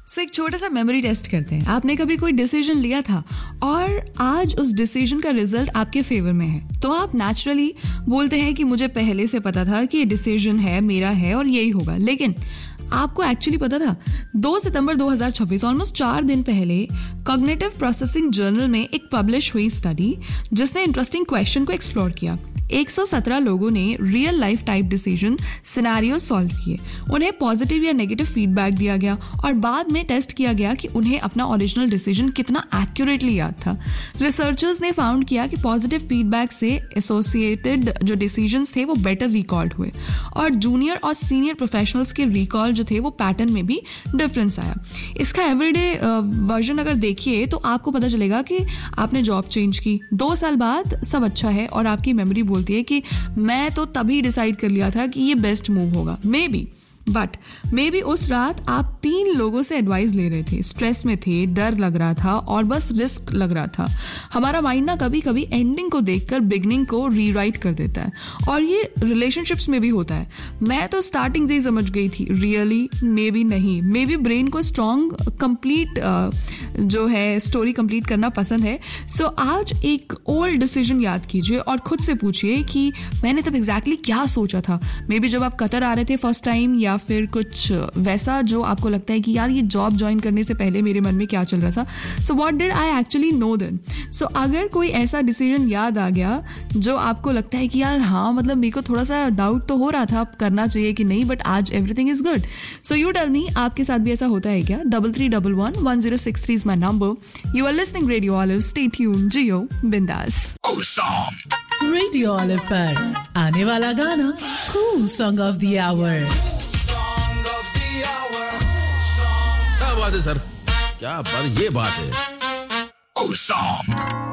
सो एक छोटा सा मेमोरी टेस्ट करते हैं। आपने कभी कोई डिसीजन लिया था और आज उस डिसीजन का रिजल्ट आपके फेवर में है, तो आप नेचुरली बोलते हैं कि मुझे पहले से पता था कि ये डिसीजन है, मेरा है और यही होगा। लेकिन आपको एक्चुअली पता था 2 सितंबर 2026, ऑलमोस्ट 4 दिन पहले, कॉग्निटिव प्रोसेसिंग जर्नल में एक पब्लिश हुई स्टडी जिसने इंटरेस्टिंग क्वेश्चन को एक्सप्लोर किया। 117 लोगों ने real life type decision scenario solve किए। उन्हें पॉजिटिव या नेगेटिव फीडबैक दिया गया और बाद में टेस्ट किया गया कि उन्हें अपना ओरिजिनल डिसीजन कितना एक्यूरेटली याद था। रिसर्चर्स ने फाउंड किया कि पॉजिटिव फीडबैक से एसोसिएटेड जो डिसीजंस थे वो बेटर रिकॉल्ड हुए और जूनियर और सीनियर प्रोफेशनल्स के रिकॉल जो थे वो पैटर्न में भी डिफरेंस आया। इसका एवरीडे वर्जन अगर देखिए तो आपको पता चलेगा कि आपने जॉब चेंज की, 2 साल बाद सब अच्छा है और आपकी मेमोरी बोलती है कि मैं तो तभी डिसाइड कर लिया था कि ये बेस्ट मूव होगा। मे बी उस रात आप 3 लोगों से एडवाइस ले रहे थे, स्ट्रेस में थे, डर लग रहा था और बस रिस्क लग रहा था। हमारा माइंड ना कभी कभी एंडिंग को देखकर बिगनिंग को रीराइट कर देता है और ये रिलेशनशिप्स में भी होता है। मैं तो स्टार्टिंग से ही समझ गई थी, रियली मे बी नहीं, मे बी ब्रेन को स्ट्रॉन्ग कंप्लीट जो है स्टोरी कंप्लीट करना पसंद है। सो आज एक ओल्ड डिसीजन याद कीजिए और खुद से पूछिए कि मैंने तब एग्जैक्टली क्या सोचा था। मे बी जब आप कतर आ रहे थे फर्स्ट टाइम, या फिर कुछ वैसा जो आपको लगता है कि यार ये जॉब ज्वाइन करने से पहले मेरे मन में क्या चल रहा था। So what did I actually no then. सो अगर कोई ऐसा डिसीजन याद आ गया जो आपको लगता है कि यार हाँ मतलब मेरे को थोड़ा सा डाउट तो हो रहा था करना चाहिए कि नहीं, बट आज everything is good. So you tell me, आपके साथ भी ऐसा होता है क्या? 33111063 is my number. You are listening radio olive, stay tuned, जियो बिंदास। रेडियो ऑलिव पर आने वाला गाना cool song of the our. क्या बात है सर, क्या बात, ये बात है।